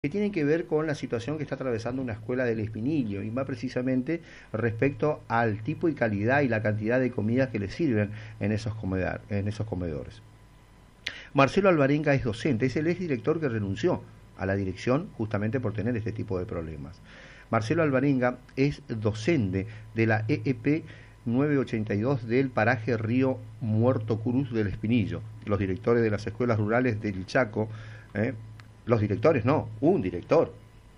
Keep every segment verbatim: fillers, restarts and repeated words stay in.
que tienen que ver con la situación que está atravesando una escuela del Espinillo y más precisamente respecto al tipo y calidad y la cantidad de comidas que les sirven en esos, comedar, en esos comedores. Marcelo Alvarenga es docente, es el exdirector que renunció a la dirección justamente por tener este tipo de problemas. Marcelo Alvarenga es docente de la E E P novecientos ochenta y dos del paraje Río Muerto Cruz del Espinillo. Los directores de las escuelas rurales del Chaco, eh, los directores no, un director,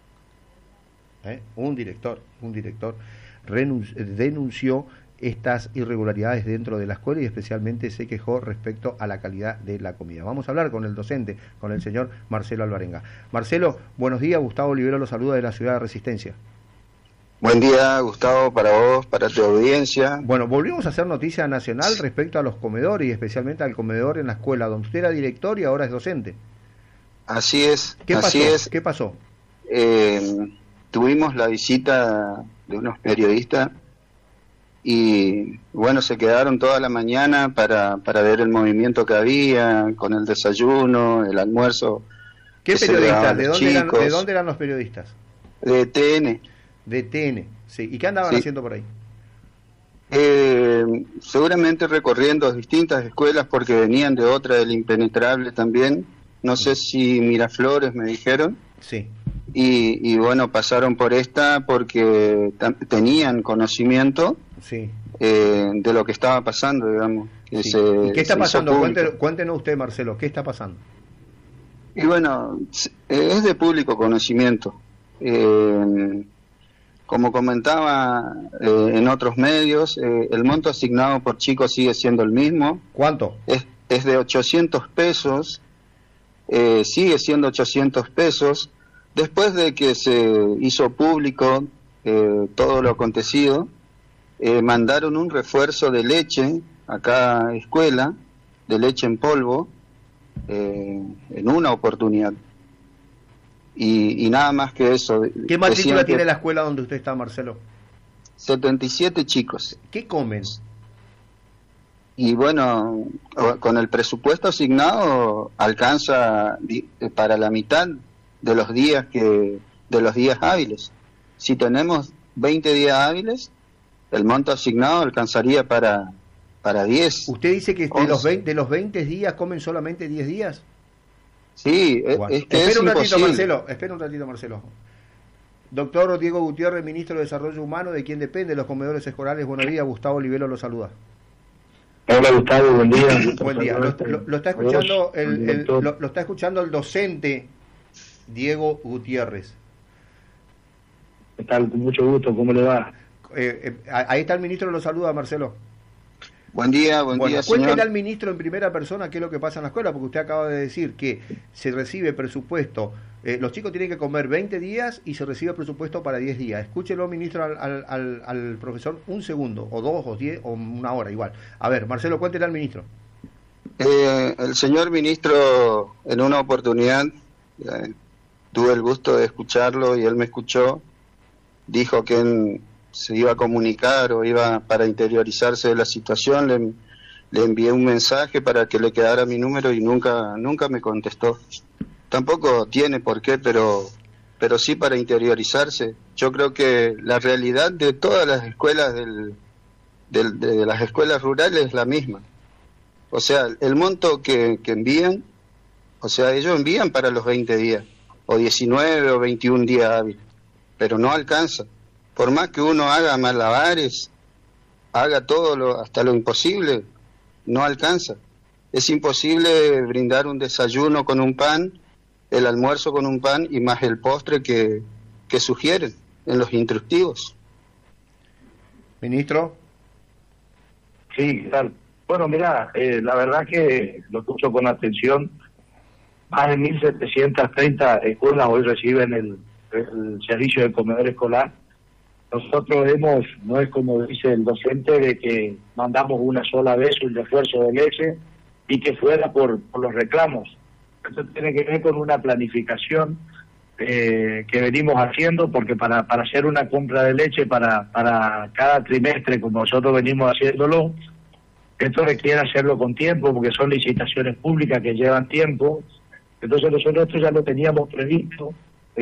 eh, un director, un director denunció estas irregularidades dentro de la escuela y especialmente se quejó respecto a la calidad de la comida. Vamos a hablar con el docente, con el señor Marcelo Alvarenga. Marcelo, buenos días, Gustavo Olivero lo saluda de la ciudad de Resistencia. Buen día, Gustavo, para vos, para tu audiencia. Bueno, volvimos a hacer noticia nacional respecto a los comedores y especialmente al comedor en la escuela, donde usted era director y ahora es docente. Así es, ¿Qué así pasó? es. ¿Qué pasó? Eh, tuvimos la visita de unos periodistas y, bueno, se quedaron toda la mañana para, para ver el movimiento que había, con el desayuno, el almuerzo. ¿Qué periodistas? ¿De dónde, eran, ¿De dónde eran los periodistas? De T N. De T N, sí. ¿Y qué andaban sí. haciendo por ahí? Eh, seguramente recorriendo distintas escuelas porque venían de otra del Impenetrable también. No sé si Miraflores me dijeron. Sí. Y, y bueno, pasaron por esta porque tenían conocimiento sí. eh, de lo que estaba pasando, digamos. Que sí. se, ¿Y qué está pasando? Cuéntenos, cuéntenos usted, Marcelo, ¿qué está pasando? Y bueno, es de público conocimiento. Eh, como comentaba eh, en otros medios, eh, el monto asignado por chicos sigue siendo el mismo. ¿Cuánto? Es, es de ochocientos pesos. Eh, sigue siendo ochocientos pesos. Después de que se hizo público eh, todo lo acontecido, eh, mandaron un refuerzo de leche a cada escuela, de leche en polvo, eh, en una oportunidad. Y, y nada más que eso. ¿Qué matrícula tiene la escuela donde usted está, Marcelo? setenta y siete chicos. ¿Qué comen? Y bueno, con el presupuesto asignado alcanza para la mitad de los días que de los días hábiles. Si tenemos veinte días hábiles, el monto asignado alcanzaría para para diez. ¿Usted dice que de los veinte, de los veinte días comen solamente diez días? Sí, bueno, es que espera es un ratito, imposible. Marcelo, espera un ratito, Marcelo. Doctor Diego Gutiérrez, ministro de Desarrollo Humano, ¿de quién depende los comedores escolares? Buenos días, Gustavo Olivero lo saluda. Hola Gustavo, buen día. Buen día. Lo, lo, lo está escuchando el, el lo, lo está escuchando el docente Diego Gutiérrez. ¿Qué tal? Con mucho gusto, ¿cómo le va? Eh, eh, ahí está el ministro, lo saluda, Marcelo. Buen día, buen bueno, día, cuéntele señor. al ministro en primera persona qué es lo que pasa en la escuela, porque usted acaba de decir que se recibe presupuesto, eh, los chicos tienen que comer veinte días y se recibe presupuesto para diez días. Escúchelo, ministro, al, al, al, al profesor un segundo, o dos, o diez, o una hora, igual. A ver, Marcelo, cuéntele al ministro. Eh, el señor ministro, en una oportunidad, eh, tuve el gusto de escucharlo y él me escuchó, dijo que en... se iba a comunicar o iba para interiorizarse de la situación, le, le envié un mensaje para que le quedara mi número y nunca nunca me contestó. Tampoco tiene por qué, pero pero sí para interiorizarse. Yo creo que la realidad de todas las escuelas del, del, de las escuelas rurales es la misma. O sea, el monto que, que envían, o sea, ellos envían para los veinte días, o diecinueve o veintiún días hábiles, pero no alcanza. Por más que uno haga malabares, haga todo lo, hasta lo imposible, no alcanza. Es imposible brindar un desayuno con un pan, el almuerzo con un pan y más el postre que, que sugieren en los instructivos. Ministro. Sí, ¿qué tal? Bueno, mira, eh, la verdad que lo escucho con atención. Más de mil setecientas treinta escuelas hoy reciben el, el servicio de comedor escolar. Nosotros hemos, no es como dice el docente, de que mandamos una sola vez un refuerzo de leche y que fuera por, por los reclamos. Esto tiene que ver con una planificación eh, que venimos haciendo, porque para, para hacer una compra de leche para, para cada trimestre, como nosotros venimos haciéndolo, esto requiere hacerlo con tiempo, porque son licitaciones públicas que llevan tiempo. Entonces nosotros esto ya lo teníamos previsto